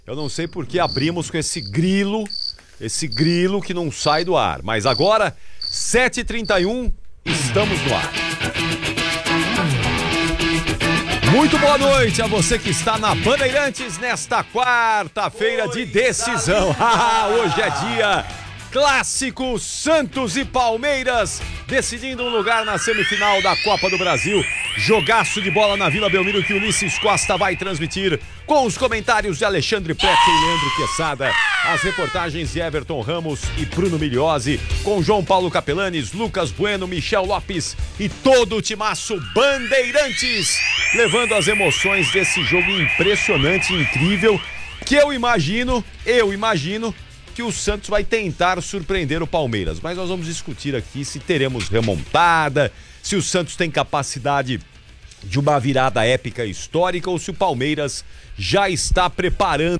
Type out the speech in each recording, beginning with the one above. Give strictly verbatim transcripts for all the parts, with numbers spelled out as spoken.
Eu não sei por que abrimos com esse grilo, esse grilo que não sai do ar. Mas agora, sete e trinta e um, estamos no ar. Muito boa noite a você que está na Bandeirantes nesta quarta-feira de decisão. Hoje é dia clássico, Santos e Palmeiras decidindo um lugar na semifinal da Copa do Brasil. Jogaço de bola na Vila Belmiro que Ulisses Costa vai transmitir com os comentários de Alexandre Prete e Leandro Quesada, as reportagens de Everton Ramos e Bruno Migliozzi, com João Paulo Capelanes, Lucas Bueno, Michel Lopes e todo o timaço Bandeirantes, levando as emoções desse jogo impressionante e incrível, que eu imagino, eu imagino que o Santos vai tentar surpreender o Palmeiras, mas nós vamos discutir aqui se teremos remontada, se o Santos tem capacidade de uma virada épica histórica ou se o Palmeiras já está preparando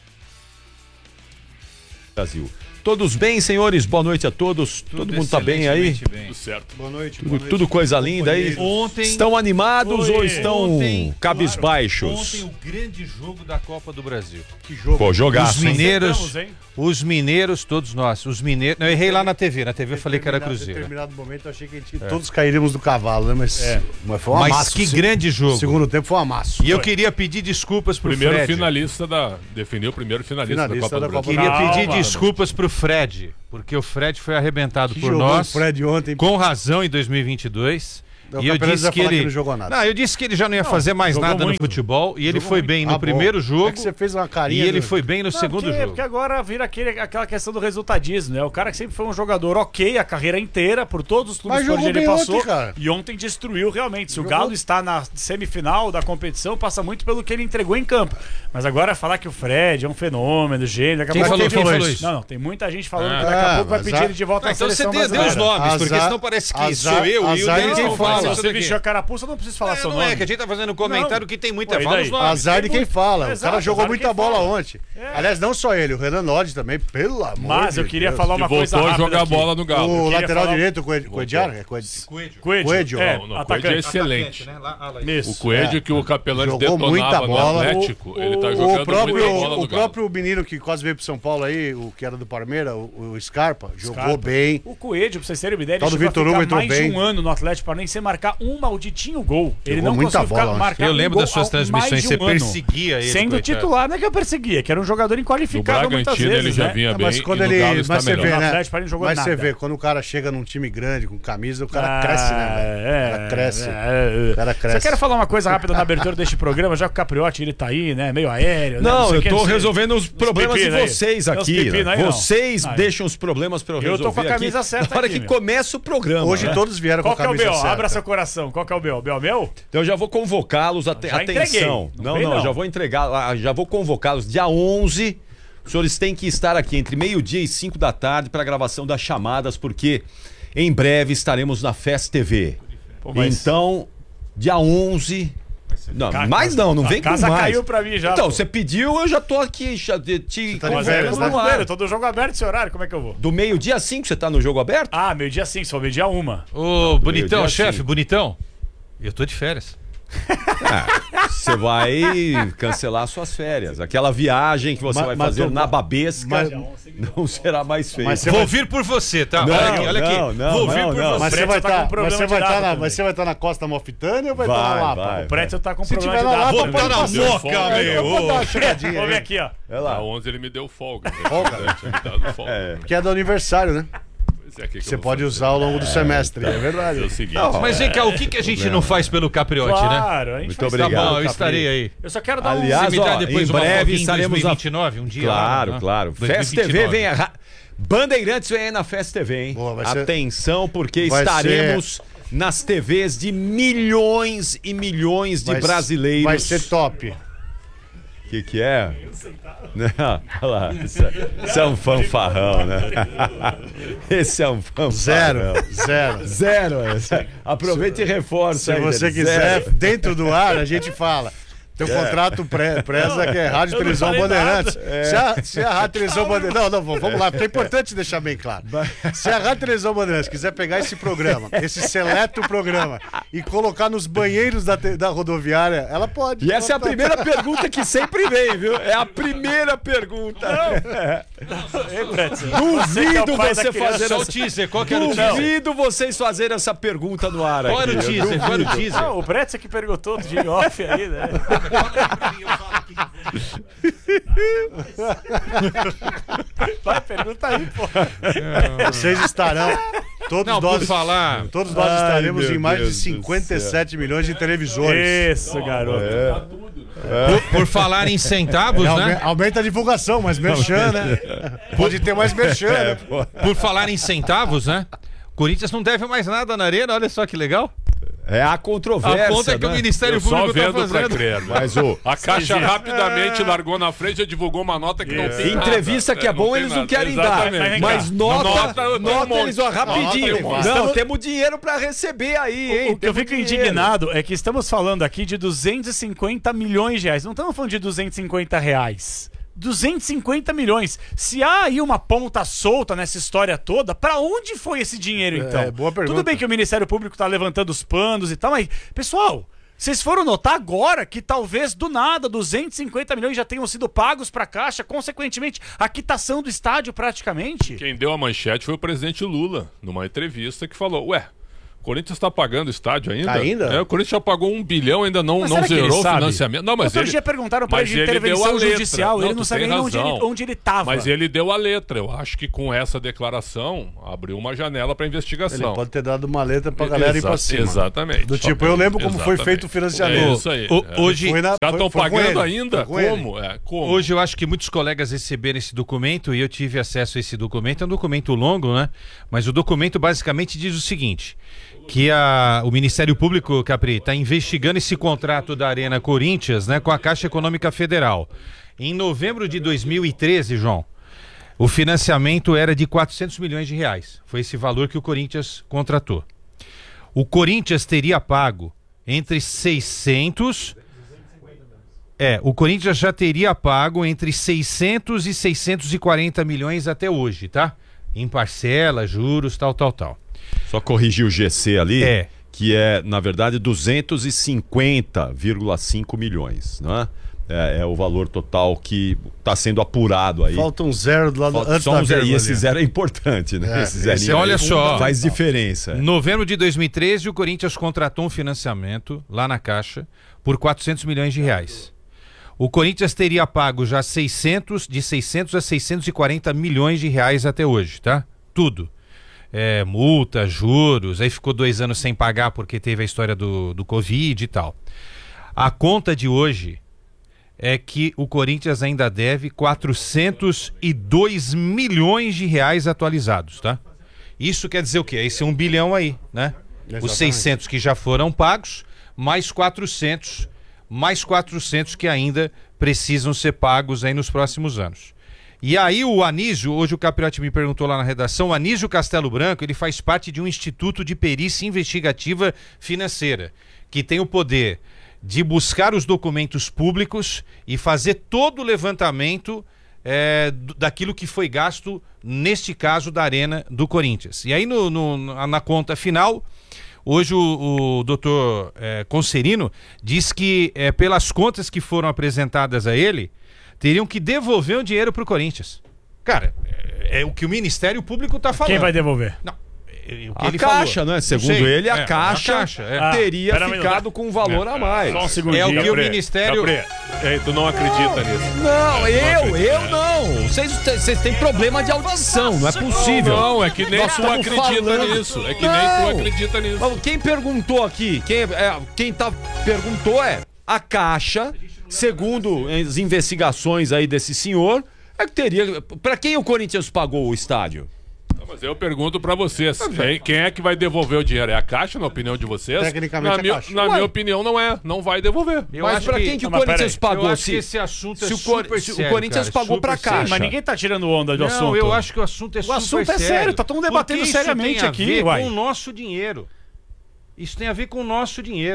o Brasil. Todos bem, senhores? Boa noite a todos. Tudo Todo mundo tá bem aí? Bem. Tudo certo. Boa noite. Tudo, Boa noite. tudo coisa linda aí? Ontem... Estão animados Oi. ou estão Ontem, cabisbaixos? Ontem o grande jogo da Copa do Brasil. Que jogo. Pô, jogaço, Os hein? mineiros, os mineiros, todos nós, os mineiros... Eu errei lá na T V, na T V eu falei que era Cruzeiro. Em determinado momento eu achei que a gente, é. todos cairíamos do cavalo, né? Mas, é. mas foi um Mas amasso. que grande jogo. O segundo tempo foi um amasso. E eu queria pedir desculpas pro Primeiro Fred. finalista da... Definiu o primeiro finalista, Finalista da da Copa do Copa Brasil. Queria pedir Calma, desculpas pro Fred, porque o Fred foi arrebentado Que por jogou nós, o Fred ontem. com razão, em dois mil e vinte e dois. O E eu Capelanes disse vai que falar ele... que não jogou nada. Não, eu disse que ele já não ia fazer mais jogou nada muito. no futebol, e ele Jogou foi muito. bem no Ah, primeiro bom. jogo, É que você fez uma e carinha. ele do... foi bem no Não, segundo porque, jogo. porque agora vira aquele, aquela questão do resultadismo, né? O cara que sempre foi um jogador ok a carreira inteira, por todos os clubes Mas por onde jogou ele bem passou. ontem, cara. E ontem destruiu realmente. Se Jogou... o Galo está na semifinal da competição, passa muito pelo que ele entregou em campo. Mas agora falar que o Fred é um fenômeno, gênio... Daqui a Quem pouco falou, tem- quem falou isso? Não, não, tem muita gente falando Ah. que daqui a Ah, pouco vai mas pedir a- ele de volta Ah, na então você seleção dê, dê os brasileira. nomes, porque Azar- senão parece que azar- sou eu e o azar de Denis quem não fala. faz Se isso você daqui. vestiu a carapuça, não precisa falar É, seu não nome. é, que a gente tá fazendo comentário que tem muita... Pô, e Fala daí? os nomes. Azar de quem fala. Exato, o cara jogou azar de muita quem bola fala. ontem. É. Aliás, não só ele, o Renan Lodge também, pelo amor Mas eu de queria Deus. falar E uma coisa voltou a rápida jogar aqui. bola no Galo. O queria lateral falar- direito, o Coed- Coediar? É Coed- Coelho. Coelho. É, Não, não, o atacante. Coelho é excelente. Né? Lá, ah, lá, Isso. O Coelho que o Capelanes Jogou muita detonava no bola. Atlético, O- ele tá o jogando O próprio, muita bola no o Galo. próprio menino que quase veio pro São Paulo aí, o que era do Palmeiras, o, o Scarpa, jogou Scarpa. bem. O Coelho, pra vocês terem uma ideia, ele Tal do chegou Vitor a Hugo ficar entrou mais bem. de um ano no Atlético Paranaense sem marcar um malditinho gol. Ele Jogou não muita conseguiu bola ficar, ontem. marcar Eu um lembro gol das suas há transmissões, mais de você um ano. perseguia ele, Sendo coitado. titular, não é que eu perseguia, que era um jogador No inqualificável muitas Bragantino vezes, ele já né? vinha Ah, bem mas e quando no ele, Galo mas está você melhor. vê, No né? Atlético ele não jogou Mas você nada. vê, quando o cara chega num time grande, com camisa, o cara Ah, cresce, né, velho? é, O cara cresce. é, é. O cara cresce. Só quero falar uma coisa rápida na abertura deste programa, já que o Capriotti ele tá aí, né? Meio aéreo. né? Não, sei o eu que, tô sei. resolvendo os problemas de pepino aí. vocês Tem uns aqui. pepino né? aí, não? Vocês Aí. deixam os problemas pra eu Eu tô resolver com a camisa aqui certa na hora aqui, que meu. começa o programa. Hoje né? todos vieram Qual com que a é o camisa B O? certa. Abra seu coração. Qual que é o B O? B O meu? Então eu já vou convocá-los, ate- Já entreguei. atenção. Não Não, vem, não, não. já vou entregar, ah, já vou convocá-los dia onze. Os senhores têm que estar aqui entre meio-dia e cinco da tarde para a gravação das chamadas, porque em breve estaremos na Fest T V. Pô, mas- Então, dia onze. Não, Ca- mais não, não a vem com mais. casa caiu pra mim já, Então, pô. você pediu, eu já tô aqui já te, te tá de Mas férias, é, né? no ar. Eu tô do jogo aberto esse horário, como é que eu vou? Do meio-dia a cinco você tá no jogo aberto? Ah, meio-dia sim, só meio-dia uma. Ô, bonitão, meio-dia, chefe, sim. bonitão. Eu tô de férias. Você vai cancelar suas férias. Aquela viagem que você Ma- vai mas fazer tu- na Babesca mas- não será mais feita. Mas você Vou vai- vir por você, tá? Não, olha aqui, olha aqui. não, não, Vou vir não, por não. você. Mas você Preto vai tá com estar problema você de vai data estar na, também. mas você vai estar na Costa Amalfitânia ou vai Vai, estar na Lapa? vai. O Pretzel tá com Se problema tiver de na data. Lapa, Vou pode tá na passar. moca, É, eu vou meu. dar uma chegadinha Vamos ver aí. aqui, ó. Olha lá. A onze ele me deu folga. Folga? Ele tinha me dado folga. É. Que é do aniversário, né? Pois é, que que Você eu vou pode fazer? usar ao longo do semestre, é É verdade. o seguinte. Mas vem cá, o que, que a gente não faz pelo Capriotti, né? Claro, a gente Muito faz obrigado. Tá bom, eu Capri. estarei aí. Eu só quero dar Aliás, Você me dá ó, depois em uma breve folguinha em estaremos dois mil e vinte e nove, um dia Claro, lá, né? claro. dois mil e Fest vinte e T V nove. vem a... Bandeirantes vem aí na Fest T V, hein? Boa, vai ser- Atenção, porque vai estaremos nas T Vs de milhões e milhões de Vai- brasileiros. Vai ser top. O que que é? Não, olha lá, isso, é- isso é um fanfarrão, né? Esse é um fanfarrão. Zero, zero. Zero. é. Aproveita e reforça Se aí, você Denis. quiser, Zero. dentro do ar, a gente fala. Teu contrato pré, preza que é Rádio eu não Televisão falei Bandeirantes. É. Se, a, se a Rádio Televisão Bandeirantes. Não, não, vamos lá, porque é importante deixar bem claro. Se a Rádio Televisão Bandeirantes quiser pegar esse programa, esse seleto programa, e colocar nos banheiros da, te- da rodoviária, ela pode. E essa é a Ela- primeira pergunta que sempre vem, viu? É a primeira pergunta. Ei, Pretzel, Duvido que é o pai você da criança. fazer Só o essa... teaser, qual que era o teaser? Duvido vocês fazerem essa pergunta no ar Qual era o aqui. Eu teaser? Qual era o duvido. teaser? Não, o Pretzel que perguntou de off aí, né? Vai, pergunta aí, pô. Vocês estarão. Todos Não, nós, por falar. todos nós Ai, estaremos meu em mais Deus de do cinquenta e sete milhões de televisores. Isso, garoto. Por, por falar em centavos, É, aume- né? Aumenta a divulgação, mas merchan, né? Pode ter mais merchan, né? Por falar em centavos, né? Corinthians não deve mais nada na arena, olha só que legal. É a controvérsia, A conta que o né? Ministério Eu só Público tá vendo pra fazendo. crer. né? Mas o... A Caixa rapidamente largou na frente e divulgou uma nota que não tem nada. Entrevista que é bom, tem eles não nada. querem Exatamente. dar. Mas Mas vem nota, Nota, nota, tem um monte. eles vão rapidinho. Nota tem Não, mais. temos dinheiro pra receber aí, hein? O que eu Temos fico dinheiro. indignado é que estamos falando aqui de duzentos e cinquenta milhões de reais. Não estamos falando de duzentos e cinquenta reais. duzentos e cinquenta milhões. Se há aí uma ponta solta nessa história toda, pra onde foi esse dinheiro então? É, boa pergunta. Tudo bem que o Ministério Público tá levantando os panos e tal, mas, pessoal, vocês foram notar agora que talvez do nada duzentos e cinquenta milhões já tenham sido pagos pra Caixa, consequentemente, a quitação do estádio praticamente? Quem deu a manchete foi o presidente Lula, numa entrevista, que falou: ué, o Corinthians está pagando o estádio ainda? Ainda? É, o Corinthians já pagou um bilhão, ainda não, Mas não será que ele zerou o sabe? financiamento. Não, mas Outro ele, dia perguntaram pra mas ele de ele deu a intervenção letra. judicial, ele Não, não tu sabia tem nem onde ele, razão. onde ele tava. Mas ele deu a letra. Eu acho que com essa declaração abriu uma janela para Ele investigação. pode ter dado uma letra pra galera ir pra Exa- cima. Exatamente. Do tipo, eu lembro como foi Exatamente. feito o financiamento. É isso aí. O- é. hoje, Foi na- Os caras foi- estão foi com pagando ele. ainda? Foi com Como? É, como? Hoje eu acho que muitos colegas receberam esse documento e eu tive acesso a esse documento. É um documento longo, né? Mas o documento basicamente diz o seguinte: que a, o Ministério Público, Capri, está investigando esse contrato da Arena Corinthians, né, com a Caixa Econômica Federal. Em novembro de dois mil e treze, João, o financiamento era de quatrocentos milhões de reais. Foi esse valor que o Corinthians contratou. O Corinthians teria pago entre seiscentos... É, o Corinthians já teria pago entre seiscentos e seiscentos e quarenta milhões até hoje, tá? Em parcela, juros, tal, tal, tal. Só corrigir o G C ali, É. que é, na verdade, duzentos e cinquenta vírgula cinco milhões, né? É, é o valor total que está sendo apurado aí. Falta um zero do lado Falta antes só da um zero, e vírgula esse ali. zero é importante, né? É, esse zerinho esse é olha aí só. faz diferença. é. Novembro de dois mil e treze, o Corinthians contratou um financiamento lá na Caixa por quatrocentos milhões de reais. O Corinthians teria pago já seiscentos, de seiscentos a seiscentos e quarenta milhões de reais até hoje, tá? Tudo. É, multa, juros, aí ficou dois anos sem pagar porque teve a história do, do Covid e tal. A conta de hoje é que o Corinthians ainda deve quatrocentos e dois milhões de reais atualizados, tá? Isso quer dizer o quê? Esse é um bilhão aí, né? Os Exatamente. seiscentos que já foram pagos, mais quatrocentos, mais quatrocentos que ainda precisam ser pagos aí nos próximos anos. E aí o Anísio, hoje o Capriotti me perguntou lá na redação, o Anísio Castelo Branco, ele faz parte de um instituto de perícia investigativa financeira, que tem o poder de buscar os documentos públicos e fazer todo o levantamento é, do- daquilo que foi gasto, neste caso, da Arena do Corinthians. E aí no, no- na na conta final, hoje o, o doutor é, Concerino diz que é, pelas contas que foram apresentadas a ele, teriam que devolver o dinheiro para o Corinthians. Cara, é, é o que o Ministério Público está falando. Quem vai devolver? Não, é, o que A ele Caixa, falou. né? Não Segundo sei. ele, a É, Caixa, a Caixa, é. Ah, teria pera um ficado com um valor a mais. Só um segundinho. É o que o Gabriel, Ministério... Gabriel, ei, tu não acredita nisso? Não, eu, acredito, eu né? não. Vocês, vocês têm problema de audição, não é possível. Não, é que nem Nós tu estamos acredita falando- nisso. É que Não. nem tu acredita nisso. Mas quem perguntou aqui, quem, é, quem tá, perguntou é a Caixa, segundo as investigações aí desse senhor, é que teria. Pra quem o Corinthians pagou o estádio? Não, mas eu pergunto pra vocês, quem, quem é que vai devolver o dinheiro? É a Caixa, na opinião de vocês? Tecnicamente na a minha, Caixa. Na Ué. minha opinião, não é. Não vai devolver. Eu Mas acho pra que- quem que Não, o mas Corinthians peraí, pagou? Eu acho se, que esse assunto é se o Cor- super se o sério, Corinthians cara, pagou pra super sério. Caixa. Mas ninguém tá tirando onda do Não, assunto. eu acho que o assunto é O super assunto é sério. sério, tá todo mundo debatendo Porque isso seriamente tem a aqui, ver uai. com o nosso dinheiro. Isso tem a ver com o nosso dinheiro.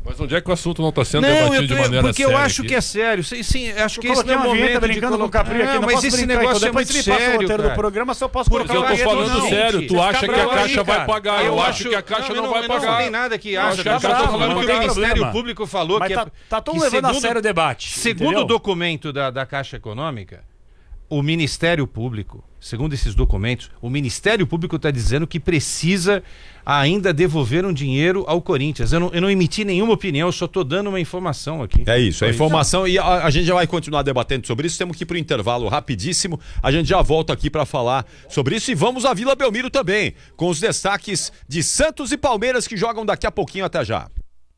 Mas onde é que o assunto não está sendo Não, debatido eu tô, de maneira porque séria eu acho aqui? que é sério. Sim, sim acho Eu que esse não é o uma vinheta momento de brincando com o colocar... Capri aqui, não, mas posso esse brincar, negócio então, é depois muito ele passa o sério, roteiro cara. do programa, só posso Porque colocar eu tô uma falando vinheta, não. sério, tu acha que a bravo aí, Caixa vai cara. pagar, eu acho que a Caixa não vai Eu não pagar. falei nada que acho acha. que a Eu tô Caixa falando não que vai o pagar. Ministério Problema. Público falou Mas que... tá, é- tá tão que levando a segundo- sério o debate. Segundo entendeu? o documento da, da Caixa Econômica, o Ministério Público, segundo esses documentos, o Ministério Público está dizendo que precisa ainda devolver um dinheiro ao Corinthians. Eu não, eu não emiti nenhuma opinião, eu só estou dando uma informação aqui. É isso, é informação e a, a gente já vai continuar debatendo sobre isso. Temos que ir para o intervalo rapidíssimo. A gente já volta aqui para falar sobre isso e vamos à Vila Belmiro também, com os destaques de Santos e Palmeiras que jogam daqui a pouquinho. Até já.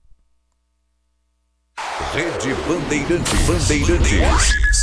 Rede Bandeirantes. Bandeirantes.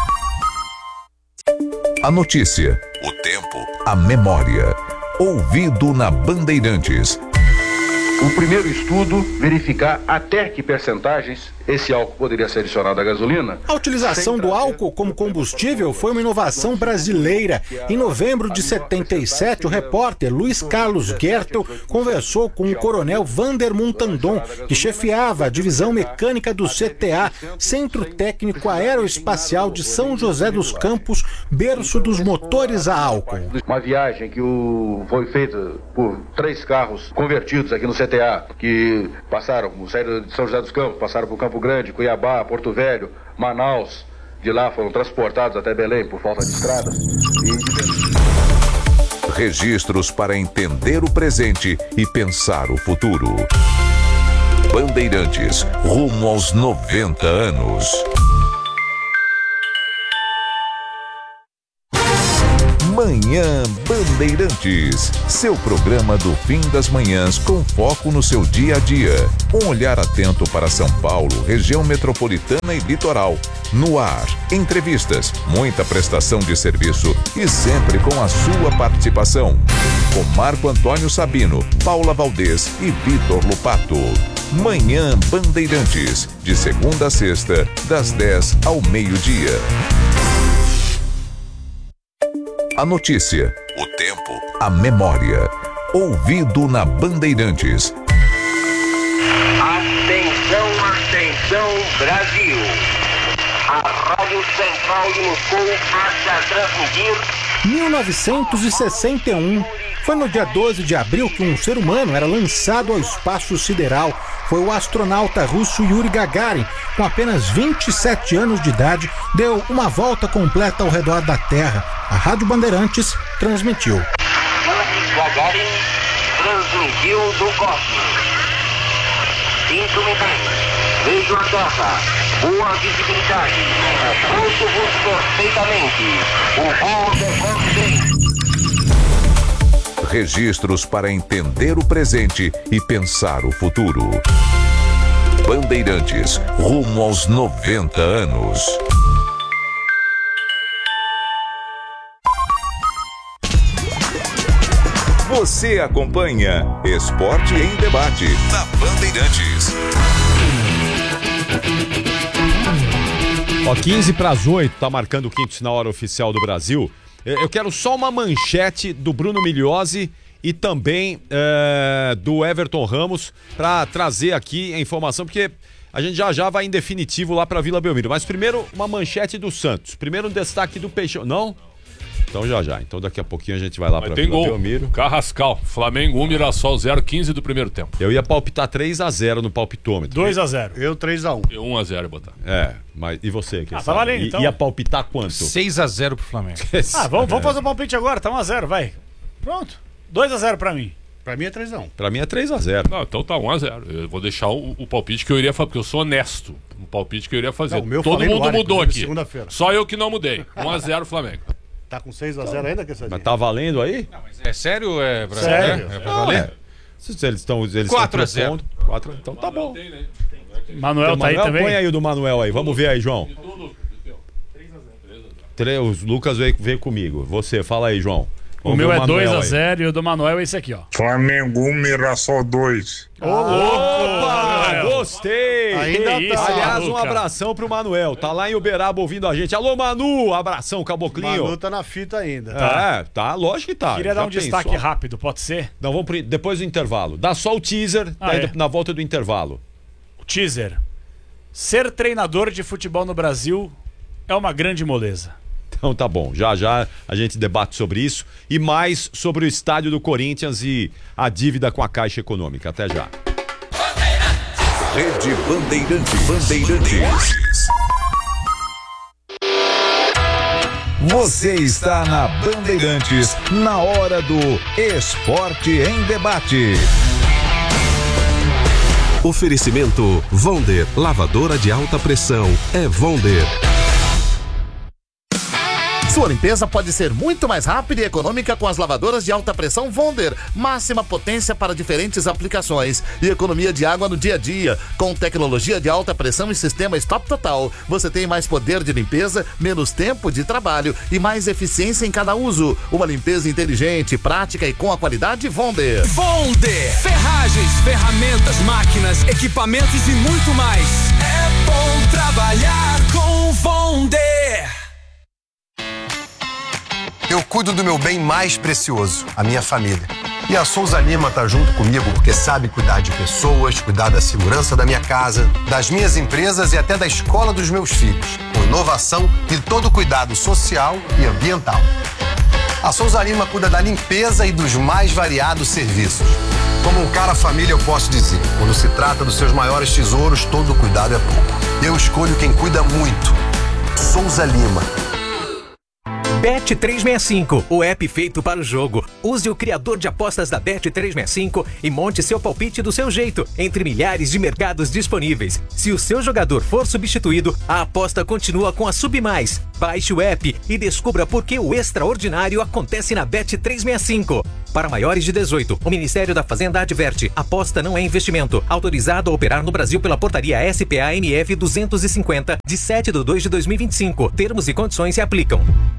A notícia, o tempo, a memória. Ouvido na Bandeirantes. O primeiro estudo, verificar até que percentagens esse álcool poderia ser adicionado à gasolina. A utilização do álcool como combustível foi uma inovação brasileira. Em novembro de setenta e sete, o repórter Luiz Carlos Gertel conversou com o coronel Vander Montandon, que chefiava a divisão mecânica do C T A, Centro Técnico Aeroespacial de São José dos Campos, berço dos motores a álcool. Uma viagem que o, foi feita por três carros convertidos aqui no C T A, que passaram, saíram de São José dos Campos, passaram por Campo Grande, Cuiabá, Porto Velho, Manaus. De lá foram transportados até Belém por falta de estrada. E... Registros para entender o presente e pensar o futuro. Bandeirantes, rumo aos noventa anos. Manhã Bandeirantes, seu programa do fim das manhãs com foco no seu dia a dia. Um olhar atento para São Paulo, região metropolitana e litoral. No ar, entrevistas, muita prestação de serviço e sempre com a sua participação. Com Marco Antônio Sabino, Paula Valdez e Vitor Lupato. Manhã Bandeirantes, de segunda a sexta, das dez ao meio-dia. A notícia, o tempo, a memória. Ouvido na Bandeirantes. Atenção, atenção, Brasil. A Rádio Central de Moscou passa a transmitir... mil novecentos e sessenta e um. Foi no dia doze de abril que um ser humano era lançado ao espaço sideral. Foi o astronauta russo Yuri Gagarin, com apenas vinte e sete anos de idade, deu uma volta completa ao redor da Terra. A Rádio Bandeirantes transmitiu. Yuri Gagarin transmitiu do cosmos. Cinco minutos. Vejo a Terra. Boa visibilidade. Ouço-vos perfeitamente. O voo decorre bem. Registros para entender o presente e pensar o futuro. Bandeirantes, rumo aos noventa anos. Você acompanha Esporte em Debate na Bandeirantes. Ó, quinze para as oito, tá marcando o quinto sinal hora oficial do Brasil. Eu quero só uma manchete do Bruno Migliozzi e também é, do Everton Ramos para trazer aqui a informação, porque a gente já já vai em definitivo lá para Vila Belmiro. Mas primeiro uma manchete do Santos. Primeiro um destaque do Peixão. Não? Então já já. Então daqui a pouquinho a gente vai lá para Vila gol. Belmiro. Carrascal, Flamengo um, Mirassol zero, quinze do primeiro tempo. Eu ia palpitar três a zero no palpitômetro. dois a zero. Eu três a um. Eu um a zero ia botar. É, mas e você? Que Ah, sabe? tá valendo, I- então. Ia palpitar quanto? seis a zero pro Flamengo. Ah, vamos, vamos fazer o palpite agora, tá um a zero, vai. Pronto. dois a zero pra mim. Pra mim é três a um. Pra mim é três a zero. Não, então tá um a zero. Eu vou deixar o, o palpite que eu iria fazer, porque eu sou honesto. O palpite que eu iria fazer. Não, o meu Todo falei no mundo ar, mudou inclusive, aqui. segunda-feira. Só eu que não mudei. um a zero Flamengo. Tá com seis a zero ainda, que essa Mas tá valendo aí? É sério ou é pra, Sério. É, é pra Não, valer? é. Se eles estão eles quatro a estão zero. propondo, quatro, então tá bom. Manuel tá aí Manuel, também? põe aí o do Manuel aí, vamos ver aí, João. três, o Lucas veio, veio comigo. Você, fala aí, João. O Vamos meu ver é Manuel dois a aí. zero e o do Manuel é esse aqui, ó. Flamengo um, Mirassol dois. Ô, louco! Opa, Manuel. gostei! Ainda Que tá. isso, Aliás, um Luca. abração pro Manuel. Tá lá em Uberaba ouvindo a gente. Alô, Manu! Abração, Caboclinho. Manu tá na fita ainda. É, tá, lógico que tá. Queria Já dar um destaque pensou? rápido, pode ser? Não, vamos pro, depois do intervalo. Dá só o teaser Ah, daí é. na volta do intervalo. Teaser. Ser treinador de futebol no Brasil é uma grande moleza. Então tá bom, já já a gente debate sobre isso e mais sobre o estádio do Corinthians e a dívida com a Caixa Econômica. Até já. Rede Bandeirantes. Bandeirantes. Você está na Bandeirantes, na hora do Esporte em Debate. Oferecimento Vonder, lavadora de alta pressão, é Vonder. Sua limpeza pode ser muito mais rápida e econômica com as lavadoras de alta pressão Vonder. Máxima potência para diferentes aplicações e economia de água no dia a dia. Com tecnologia de alta pressão e sistema Stop Total, você tem mais poder de limpeza, menos tempo de trabalho e mais eficiência em cada uso. Uma limpeza inteligente, prática e com a qualidade Vonder. Vonder! Ferragens, ferramentas, máquinas, equipamentos e muito mais. É bom trabalhar com Vonder! Eu cuido do meu bem mais precioso, a minha família. E a Souza Lima tá junto comigo porque sabe cuidar de pessoas, cuidar da segurança da minha casa, das minhas empresas e até da escola dos meus filhos, com inovação e todo cuidado social e ambiental. A Souza Lima cuida da limpeza e dos mais variados serviços. Como um cara família, eu posso dizer, quando se trata dos seus maiores tesouros, todo cuidado é pouco. Eu escolho quem cuida muito. Souza Lima. Bet trezentos e sessenta e cinco, o app feito para o jogo. Use o criador de apostas da Bet trezentos e sessenta e cinco e monte seu palpite do seu jeito, entre milhares de mercados disponíveis. Se o seu jogador for substituído, a aposta continua com a Submais. Baixe o app e descubra por que o extraordinário acontece na Bet trezentos e sessenta e cinco. Para maiores de dezoito, o Ministério da Fazenda adverte: aposta não é investimento. Autorizado a operar no Brasil pela portaria S P A M F duzentos e cinquenta, de sete de dois de dois mil e vinte e cinco. Termos e condições se aplicam.